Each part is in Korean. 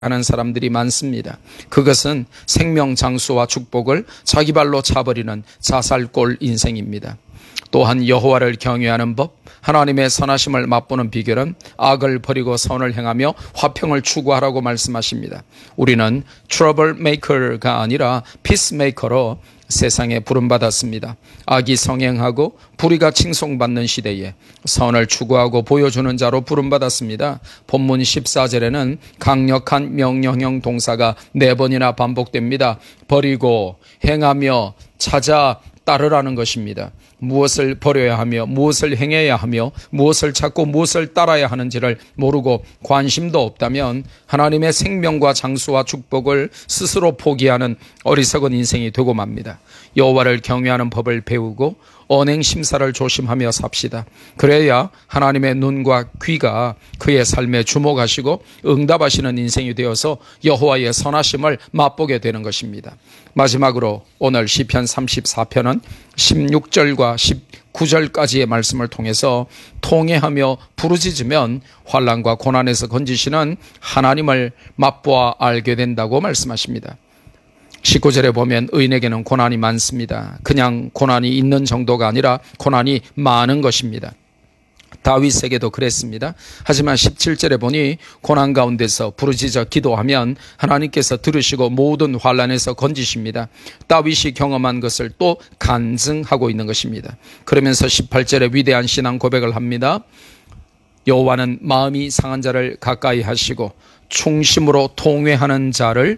하는 사람들이 많습니다. 그것은 생명 장수와 축복을 자기 발로 차버리는 자살골 인생입니다. 또한 여호와를 경외하는 법, 하나님의 선하심을 맛보는 비결은 악을 버리고 선을 행하며 화평을 추구하라고 말씀하십니다. 우리는 트러블 메이커가 아니라 피스메이커로 세상에 부름받았습니다. 악이 성행하고 불의가 칭송받는 시대에 선을 추구하고 보여주는 자로 부름받았습니다. 본문 14절에는 강력한 명령형 동사가 4번이나 반복됩니다. 버리고, 행하며, 찾아, 따르라는 것입니다. 무엇을 버려야 하며 무엇을 행해야 하며 무엇을 찾고 무엇을 따라야 하는지를 모르고 관심도 없다면 하나님의 생명과 장수와 축복을 스스로 포기하는 어리석은 인생이 되고 맙니다. 여호와를 경외하는 법을 배우고 언행 심사를 조심하며 삽시다. 그래야 하나님의 눈과 귀가 그의 삶에 주목하시고 응답하시는 인생이 되어서 여호와의 선하심을 맛보게 되는 것입니다. 마지막으로 오늘 시편 34편은 16절과 19절까지의 말씀을 통해서 통회하며 부르짖으면 환난과 고난에서 건지시는 하나님을 맛보아 알게 된다고 말씀하십니다. 19절에 보면 의인에게는 고난이 많습니다. 그냥 고난이 있는 정도가 아니라 고난이 많은 것입니다. 다윗에게도 그랬습니다. 하지만 17절에 보니 고난 가운데서 부르짖어 기도하면 하나님께서 들으시고 모든 환난에서 건지십니다. 다윗이 경험한 것을 또 간증하고 있는 것입니다. 그러면서 18절에 위대한 신앙 고백을 합니다. 여호와는 마음이 상한 자를 가까이 하시고 충심으로 통회하는 자를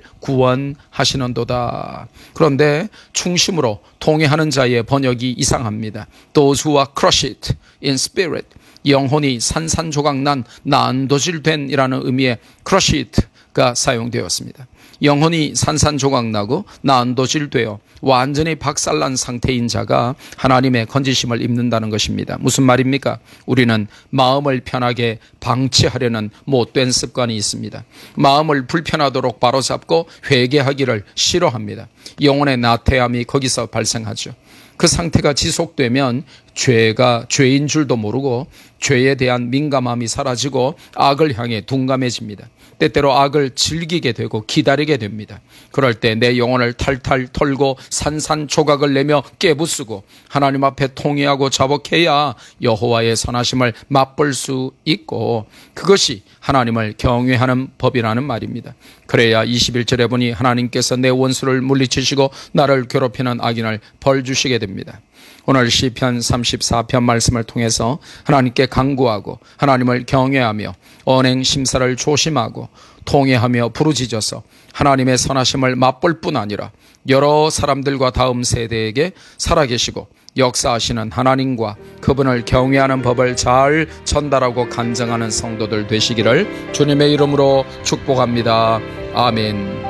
구원하시는도다. 그런데 충심으로 통회하는 자의 번역이 이상합니다. Those who are crushed in spirit, 영혼이 산산조각난 난도질된 이라는 의미의 crushed가 사용되었습니다. 영혼이 산산조각나고 난도질되어 완전히 박살난 상태인 자가 하나님의 건지심을 입는다는 것입니다. 무슨 말입니까? 우리는 마음을 편하게 방치하려는 못된 습관이 있습니다. 마음을 불편하도록 바로잡고 회개하기를 싫어합니다. 영혼의 나태함이 거기서 발생하죠. 그 상태가 지속되면 죄가 죄인 줄도 모르고 죄에 대한 민감함이 사라지고 악을 향해 둔감해집니다. 때때로 악을 즐기게 되고 기다리게 됩니다. 그럴 때 내 영혼을 탈탈 털고 산산조각을 내며 깨부수고 하나님 앞에 통회하고 자복해야 여호와의 선하심을 맛볼 수 있고 그것이 하나님을 경외하는 법이라는 말입니다. 그래야 21절에 보니 하나님께서 내 원수를 물리치시고 나를 괴롭히는 악인을 벌주시게 됩니다. 오늘 시편 34편 말씀을 통해서 하나님께 간구하고 하나님을 경외하며 언행 심사를 조심하고 통회하며 부르짖어서 하나님의 선하심을 맛볼 뿐 아니라 여러 사람들과 다음 세대에게 살아계시고 역사하시는 하나님과 그분을 경외하는 법을 잘 전달하고 간증하는 성도들 되시기를 주님의 이름으로 축복합니다. 아멘.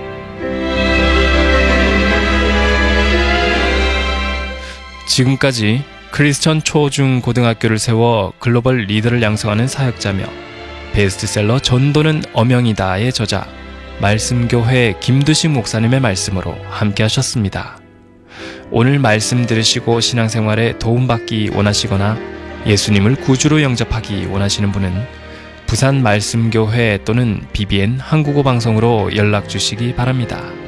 지금까지 크리스천 초, 중, 고등학교를 세워 글로벌 리더를 양성하는 사역자며 베스트셀러 전도는 어명이다의 저자 말씀교회 김두식 목사님의 말씀으로 함께 하셨습니다. 오늘 말씀 들으시고 신앙생활에 도움받기 원하시거나 예수님을 구주로 영접하기 원하시는 분은 부산 말씀교회 또는 BBN 한국어 방송으로 연락 주시기 바랍니다.